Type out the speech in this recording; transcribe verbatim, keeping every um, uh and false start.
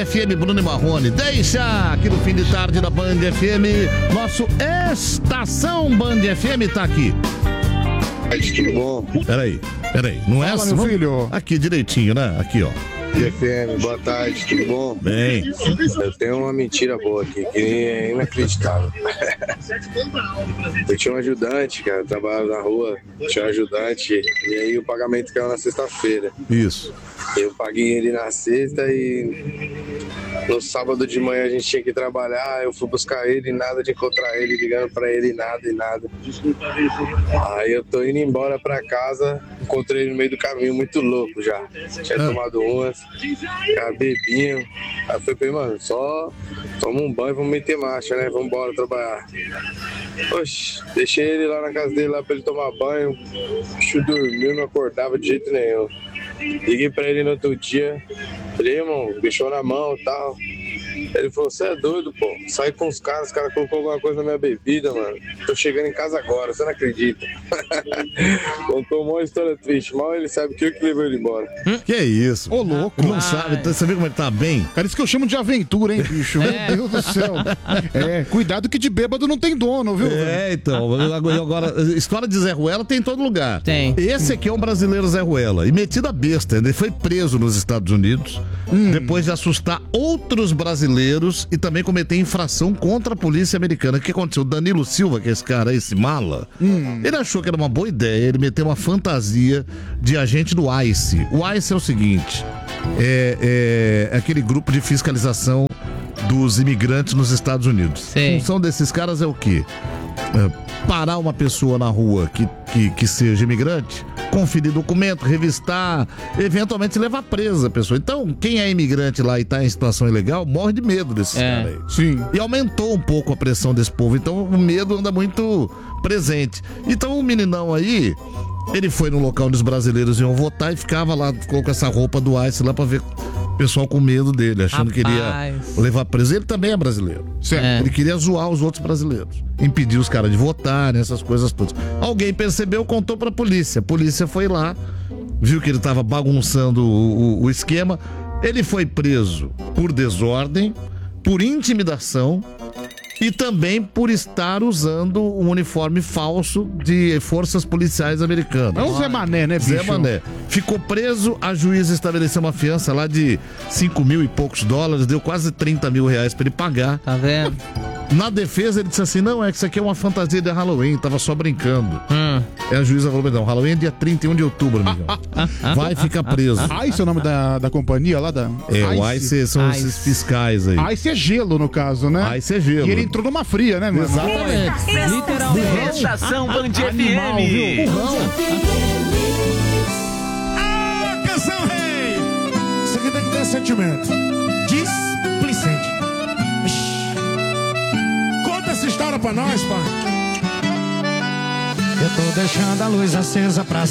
F M, Bruno e Marrone. Deixa aqui no fim de tarde da Band F M. Nosso Estação Band F M tá aqui. Tudo bom? Peraí, peraí. Não é Fala, assim? meu filho. Aqui direitinho, né? Aqui, ó. F M, boa tarde, tudo bom? Bem. Eu tenho uma mentira boa aqui, que é inacreditável. Eu tinha um ajudante, cara, eu trabalhava na rua, tinha um ajudante, e aí o pagamento caiu na sexta-feira. Isso. Eu paguei ele na sexta e no sábado de manhã a gente tinha que trabalhar, eu fui buscar ele e nada de encontrar ele, ligando pra ele e nada e nada. Aí eu tô indo embora pra casa, encontrei ele no meio do caminho, muito louco já. Tinha ah. tomado umas, cara, bebinho. Aí eu falei, mano, só toma um banho e vamos meter marcha, né? Vamos embora trabalhar. Oxe, deixei ele lá na casa dele lá pra ele tomar banho. O bicho dormiu, não acordava de jeito nenhum. Liguei pra ele no outro dia, falei, irmão, deixou na mão e tal. Ele falou, você é doido, pô. Saí com os caras, os caras colocou alguma coisa na minha bebida, mano. Tô chegando em casa agora, você não acredita. Contou uma história triste, mal ele sabe que eu que levou ele embora. Hum? Que isso? Ô, louco. Não Ai. sabe, você vê como ele tá bem? Cara, isso que eu chamo de aventura, hein, bicho? É. Meu Deus do céu. É, cuidado que de bêbado não tem dono, viu? É, então. Agora, história de Zé Ruela tem em todo lugar. Tem. Esse aqui é um brasileiro Zé Ruela. E metido a besta. Ele foi preso nos Estados Unidos, hum. depois de assustar outros brasileiros e também cometer infração contra a polícia americana. O que aconteceu? O Danilo Silva, que é esse cara, esse mala, hum. ele achou que era uma boa ideia ele meteu uma fantasia de agente do ICE. O ICE é o seguinte, é, é aquele grupo de fiscalização dos imigrantes nos Estados Unidos. Sim. A função desses caras é o quê? É parar uma pessoa na rua que, que, que seja imigrante, conferir documento, revistar, eventualmente levar presa a pessoa. Então, quem é imigrante lá e tá em situação ilegal, morre de medo desses é. caras aí. Sim. E aumentou um pouco a pressão desse povo. Então, o medo anda muito presente. Então, o meninão aí, ele foi no local onde os brasileiros iam votar e ficava lá, colocou essa roupa do ICE lá pra ver o pessoal com medo dele, achando Rapaz. que iria levar preso. Ele também é brasileiro. Certo. É. Ele queria zoar os outros brasileiros. Impedir os caras de votar, essas coisas todas. Alguém percebeu, contou pra polícia. A polícia foi lá, viu que ele tava bagunçando o, o, o esquema. Ele foi preso por desordem, por intimidação e também por estar usando um uniforme falso de forças policiais americanas. É um Zé Mané, né, bicho? Zé Mané. Ficou preso, a juíza estabeleceu uma fiança lá de cinco mil e poucos dólares, deu quase trinta mil reais pra ele pagar. Tá vendo? Na defesa ele disse assim, não, é que isso aqui é uma fantasia de Halloween, tava só brincando. Hum. Aí a juíza falou, não, Halloween é dia trinta e um de outubro, amigão. Vai ficar preso. ICE é o nome da, da companhia lá da... É, o ICE são Ice. esses fiscais aí. ICE é gelo, no caso, né? ICE é gelo. E ele entrou numa fria, né, mano? Exatamente. Literalmente. Estação Band F Animal, M. viu? Ah, canção rei! Isso aqui tem que ter sentimento. Displicente. Conta essa história pra nós, pai. Eu tô deixando a luz acesa pra